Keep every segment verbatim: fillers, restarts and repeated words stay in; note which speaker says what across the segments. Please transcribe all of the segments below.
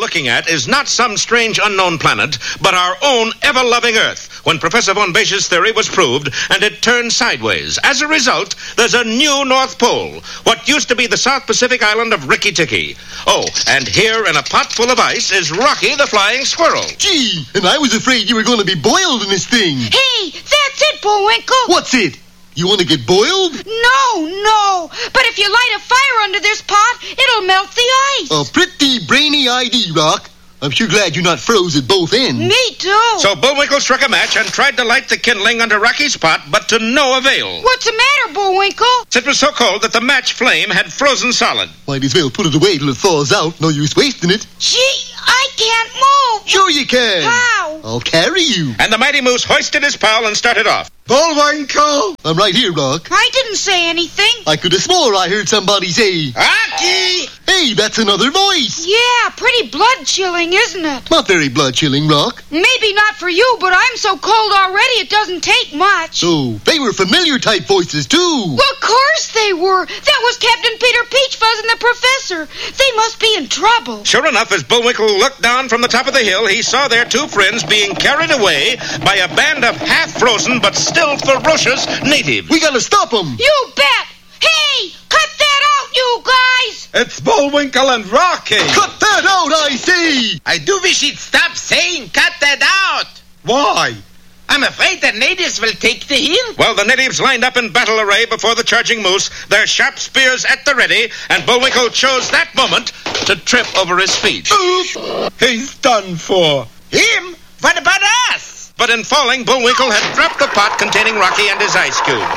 Speaker 1: looking at is not some strange unknown planet, but our own ever-loving Earth, when Professor von Beche's theory was proved, and it turned sideways. As a result, there's a new North Pole, what used to be the South Pacific island of Rikki-Tikki. Oh, and here in a pot full of ice is Rocky the Flying Squirrel.
Speaker 2: Gee, and I was afraid you were going to be boiled in this thing.
Speaker 3: Hey, that's it, Bullwinkle.
Speaker 2: What's it? You want to get boiled?
Speaker 3: No, no. But if you light a fire under this pot, it'll melt the ice.
Speaker 2: A pretty brainy idea, Rock. I'm sure glad you're not froze at both ends.
Speaker 3: Me too.
Speaker 1: So Bullwinkle struck a match and tried to light the kindling under Rocky's pot, but to no avail.
Speaker 3: What's the matter, Bullwinkle?
Speaker 1: It was so cold that the match flame had frozen solid.
Speaker 2: Might as well put it away till it thaws out. No use wasting it.
Speaker 3: Gee, I can't move.
Speaker 2: Sure you can.
Speaker 3: How?
Speaker 2: I'll carry you.
Speaker 1: And the mighty moose hoisted his pole and started off.
Speaker 2: Bullwinkle! I'm right here, Rock.
Speaker 3: I didn't say anything.
Speaker 2: I could have swore I heard somebody say,
Speaker 1: Rocky!
Speaker 2: Hey, that's another voice.
Speaker 3: Yeah, pretty blood-chilling, isn't it?
Speaker 2: Not very blood-chilling, Rock.
Speaker 3: Maybe not for you, but I'm so cold already it doesn't take much.
Speaker 2: So, they were familiar-type voices, too.
Speaker 3: Well, of course they were. That was Captain Peter Peachfuzz and the Professor. They must be in trouble.
Speaker 1: Sure enough, as Bullwinkle looked down from the top of the hill, he saw their two friends being carried away by a band of half-frozen but still ferocious natives.
Speaker 2: We gotta stop them.
Speaker 3: You bet. Hey, cut that out, you guys.
Speaker 4: It's Bullwinkle and Rocky.
Speaker 2: Cut that out, I say.
Speaker 5: I do wish he'd stop saying cut that out.
Speaker 4: Why?
Speaker 5: I'm afraid the natives will take the hint.
Speaker 1: Well, the natives lined up in battle array before the charging moose, their sharp spears at the ready, and Bullwinkle chose that moment to trip over his feet.
Speaker 4: Oof! He's done for.
Speaker 5: Him? What about us?
Speaker 1: But in falling, Bullwinkle had dropped the pot containing Rocky and his ice cube.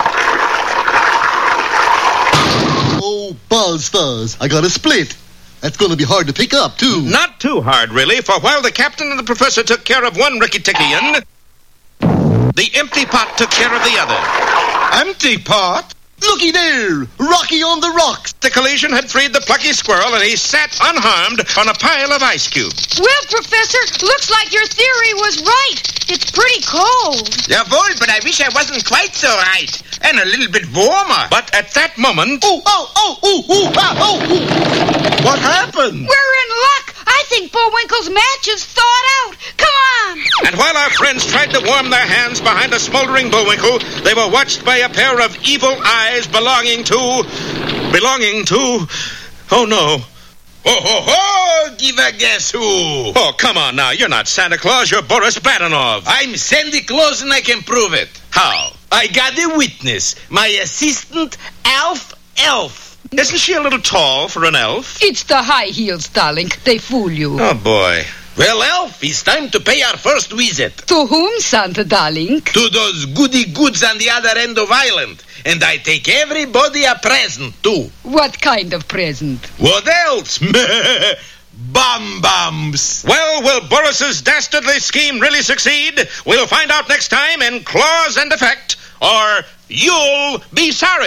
Speaker 2: Oh, Buzz Fuzz, I got a split. That's going to be hard to pick up, too.
Speaker 1: Not too hard, really, for while the captain and the professor took care of one Rikki-Tikkian, the empty pot took care of the other.
Speaker 4: Empty pot?
Speaker 2: Looky there, Rocky on the rocks.
Speaker 1: The collision had freed the plucky squirrel, and he sat unharmed on a pile of ice cubes.
Speaker 3: Well, Professor, looks like your theory was right. It's pretty cold.
Speaker 5: Jawohl, but I wish I wasn't quite so right. And a little bit warmer.
Speaker 1: But at that moment...
Speaker 2: Oh, oh, oh, oh, oh, ah, oh, oh.
Speaker 4: What happened?
Speaker 3: We're in luck. I think Bullwinkle's match is thawed out. Come on.
Speaker 1: And while our friends tried to warm their hands behind a smoldering Bullwinkle, they were watched by a pair of evil eyes belonging to... belonging to... Oh, no.
Speaker 5: Ho, ho, ho! Give a guess who?
Speaker 1: Oh, come on now. You're not Santa Claus. You're Boris Badenov.
Speaker 5: I'm Sandy Claus and I can prove it.
Speaker 1: How?
Speaker 5: I got a witness. My assistant, Alf Elf.
Speaker 1: Isn't she a little tall for an elf?
Speaker 6: It's the high heels, darling. They fool you.
Speaker 1: Oh, boy.
Speaker 5: Well, Elf, it's time to pay our first visit.
Speaker 6: To whom, Santa, darling?
Speaker 5: To those goody goods on the other end of Island. And I take everybody a present, too.
Speaker 6: What kind of present?
Speaker 5: What else? Bum bums.
Speaker 1: Well, will Boris's dastardly scheme really succeed? We'll find out next time in Claws and Effect, or you'll be sorry.